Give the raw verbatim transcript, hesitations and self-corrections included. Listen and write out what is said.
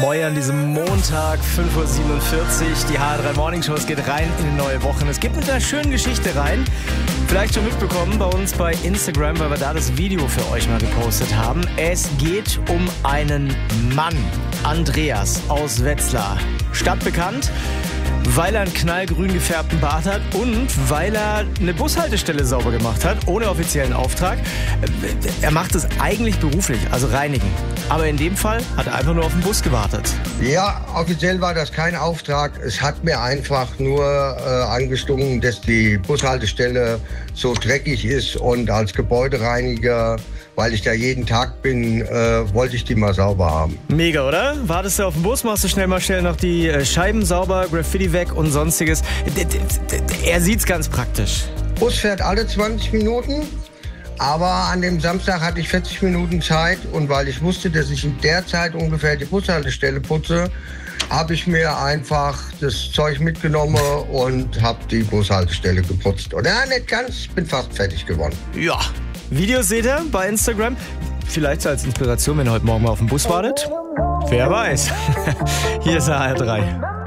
Ahoi an diesem Montag, fünf Uhr siebenundvierzig. Die H R drei Morning Show, es geht rein in die neue Woche. Und es geht mit einer schönen Geschichte rein. Vielleicht schon mitbekommen bei uns bei Instagram, weil wir da das Video für euch mal gepostet haben. Es geht um einen Mann, Andreas aus Wetzlar. Stadtbekannt, weil er einen knallgrün gefärbten Bart hat und weil er eine Bushaltestelle sauber gemacht hat, ohne offiziellen Auftrag. Er macht es eigentlich beruflich, also reinigen. Aber in dem Fall hat er einfach nur auf den Bus gewartet. Ja, offiziell war das kein Auftrag. Es hat mir einfach nur äh, angestunken, dass die Bushaltestelle so dreckig ist. Und als Gebäudereiniger, weil ich da jeden Tag bin, äh, wollte ich die mal sauber haben. Mega, oder? Wartest du auf den Bus, machst du schnell mal schnell noch die äh, Scheiben sauber, Graffiti weg und sonstiges. D- d- d- er sieht's ganz praktisch. Bus fährt alle zwanzig Minuten. Aber an dem Samstag hatte ich vierzig Minuten Zeit und weil ich wusste, dass ich in der Zeit ungefähr die Bushaltestelle putze, habe ich mir einfach das Zeug mitgenommen und habe die Bushaltestelle geputzt. Und ja, nicht ganz, ich bin fast fertig geworden. Ja. Videos seht ihr bei Instagram. Vielleicht als Inspiration, wenn ihr heute Morgen mal auf dem Bus wartet. Wer weiß. Hier ist A R drei.